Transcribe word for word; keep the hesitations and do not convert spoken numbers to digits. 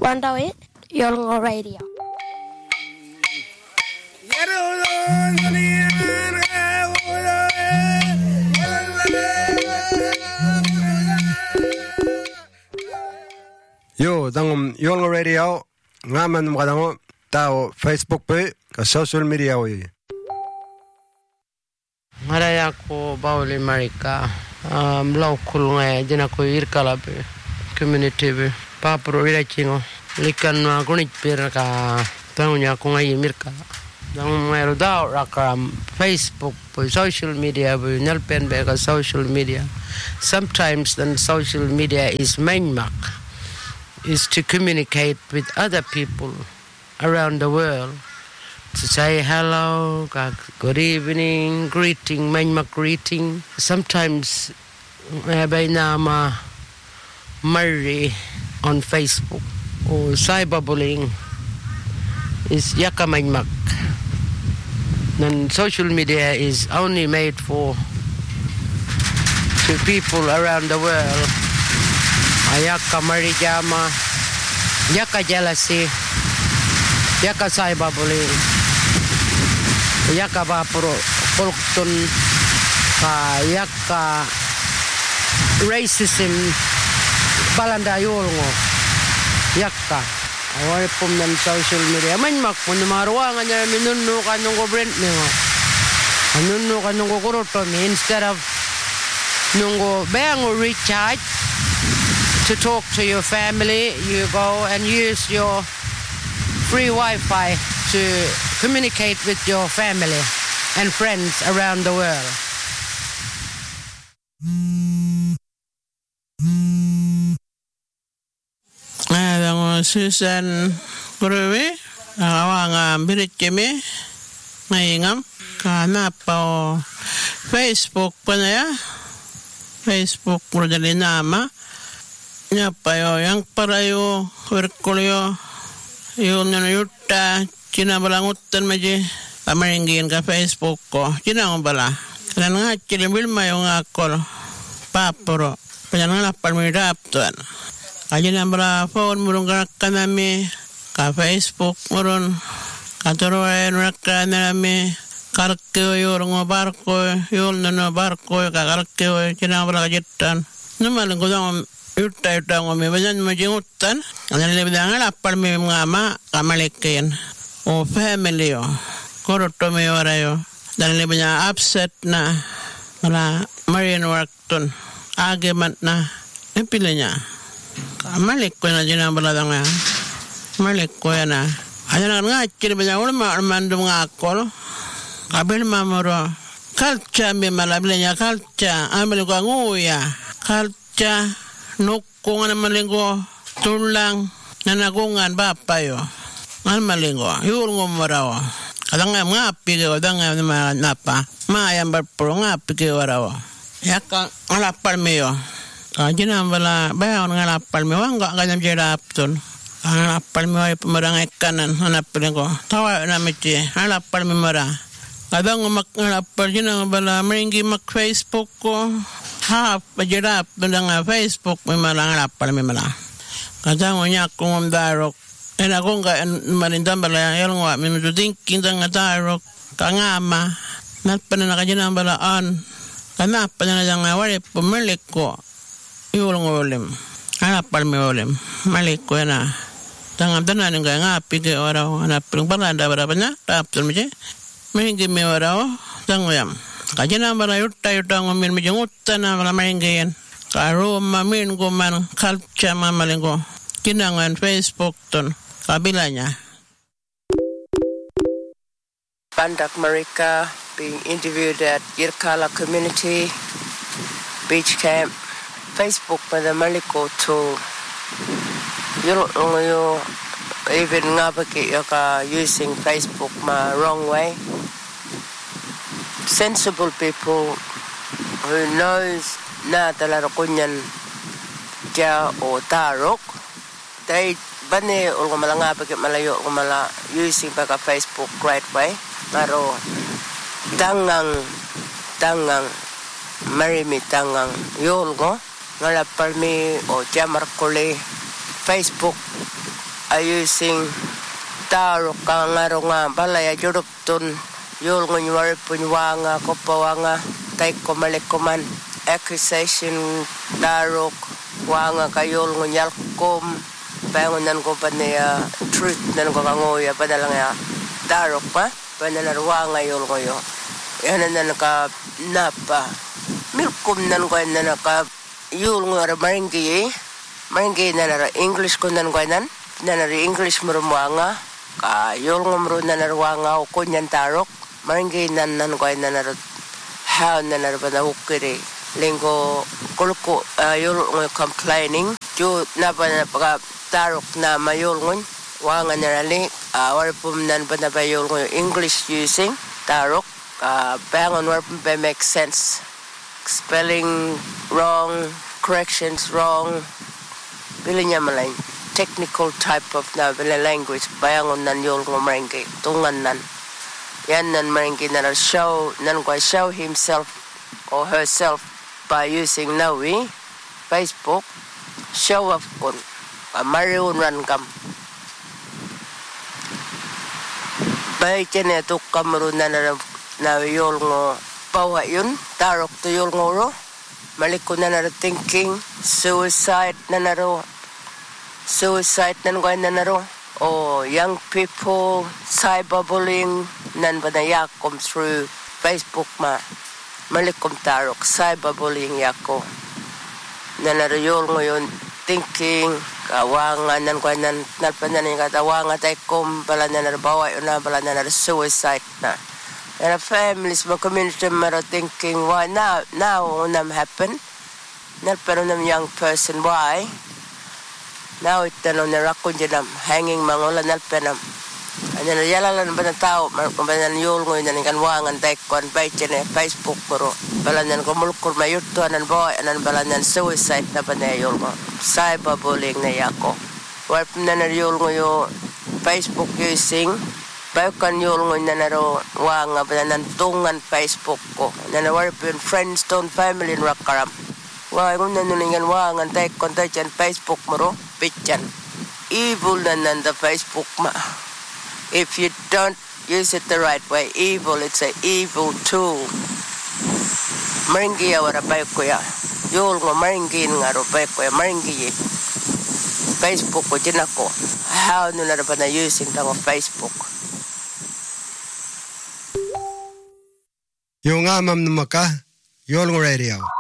one oh eight Yolngu Radio. Yo, tangum Yolngu Radio ngaman makadango tao Facebook pe ka social media wi. Maraya ko Bauli Marika um local ngai jena ko irkala pe community pe papro ira chingo likan na gunit per ka taunya ko ngai mirka dang mero da rakam Facebook pe social media pe nalpen be ka social media. Sometimes then social media is main mark is to communicate with other people around the world, to say hello, good evening, greeting, manma greeting. Sometimes may nama marry on Facebook or cyberbullying is yaka manmak. Then social media is only made for to people around the world. Ayaka marijama, yaka jealousy, yaka cyberbullying, yaka vapuro polktun, yaka racism, balanda yolngo, yaka. Awal pum dan social media, man mak pun maruangan niya minunu kanong ko brand niyo, minunu kanong ko kuroto mi instead of nungo bayang recharge. To talk to your family, you go and use your free Wi-Fi to communicate with your family and friends around the world. Adang Susan Gruwe, awang birit kami ngayingam kana pa Facebook pa na ya. Facebook mo dali nama. Nya payo yang parayo werkulyo yun na yuta china balangutan maji pamaringin ka Facebook ko china ng bala kanan nga chilibil mayo nga akol paporo panyan nga palmirap tuan kaji na bala phone murong kanami ka Facebook muron katoroen rakanami karkyo yorong barko yun na barko kakarkyo china bala kajitan numalang ko dang Yutta yutta ngomi bajan majingutan anan le bidangal appal me ngama kamalekken o family yo koroto me orayo dan le banya upset na mala marian workton argument na epilenya kamalek ko na jina baladanga malek ko na anan nga kire banya ulma mandum ngakol kabel mamoro kalcha me malablenya kalcha amel ko nguya kalcha nukko nga malingo tulang nanagungan bapayo ngan malingo yul ngomaraw kadang nga ngapi ko kadang nga napa mayam barpro ngapi ko waraw yaka ngalapal meyo kajina bala bayon ngalapal meyo nga kanyam jerapton ngalapal meyo pemerang ekanan hanapin ko tawa na miti ngalapal memara kadang mak ngalapal jina bala meringgi mak Facebook ko ha pajerap bendang Facebook memang lapar memang kadang banyak kong darok ena kong ka marindam bala yang wa memang thinking tang darok kangama nat pana nakajana balaan kana pana jang awale pemilik ko yulong olem lapar me olem malik ko na tang amdana nga ngapi ke oraw na pring paranda berapa nya taptul meje mengge me oraw tang yam kajana bala yutta yutta ngomin mijungutan na bala mainggen karo mamin ko man kalcha mamalingo kinangan Facebook ton kabilanya Bandak Marika being interviewed at Yirkala Community Beach Camp Facebook pa the maliko to yo even ngabaki ka using Facebook ma wrong way. Sensible people who knows na talaro kunyan kya o tarok they bane ul malanga pag malayo mala using pagka Facebook right way pero tangang tangang marimi tangang yol go ngala palmi o jamar kole Facebook are using tarok kangarunga balaya juruptun yulngun warpunwanga kopawanga taiko malikoman accusation tarok wanga kayulngun yalkom pangunan ko pa niya truth nan ko kangoya padalang ya tarok pa panalarwanga yulngoyo yan na naka napa milkum nan ko na naka yulngon maringi maringi na nara English ko nan ko nan na nara English murumwanga ka yulngon muru na narwanga o kunyan tarok maringi nan nan ko na nara how na nara pa na hukiri lingko kulko yulngon complaining jo na pa na paka tarok na mayulngon wanga narali warpum nan pa na pa yulngon English using tarok bangon warpum pa make sense spelling wrong corrections wrong bilinya malay technical type of na language bangon nan yulngon maringi tungan nan yan nan maringi na show nan ko show himself or herself by using Nawi Facebook show off kun mariun ran kam bay chene tuk kamru na na yulngo pawa yun tarok to yulngo ro malikun na na thinking suicide na na ro suicide nan ko na na ro oh young people cyberbullying nan ba na yakom through Facebook ma malikum tarok cyberbullying yako na na ro yulngo yun thinking kawangan nan ko nan nalpanan ni katawanga tay kom pala na narbawa yun na pala na suicide na and a families mo community maro thinking why now now nam happen nalpano nam young person why now itano na rakon jam hanging mangola nalpanam ano na yalalan ba na tao mabanan yul ngoy nan kan wangan tay kon bay chene Facebook pero balanan ko mulkur mayuto nan boy anan balanan suicide na ba na yul ngo cyberbullying na yako warp na na yul ngoy Facebook using bayo kan yul ngoy na naro wanga balanan tungan Facebook ko na na warp yun friends don't family in rakaram why kung nanuningan wangan tay kon tay chan Facebook maro pichan evil na nan the Facebook ma. If you don't use it the right way, evil, it's an evil tool. Maringi ya wara bay ko ya. Yul ngo maringi nga ro bay ko ya maringi. Facebook ko jinako. How no na ba na using tang Facebook? Yung amam numaka, Yul ngo radio.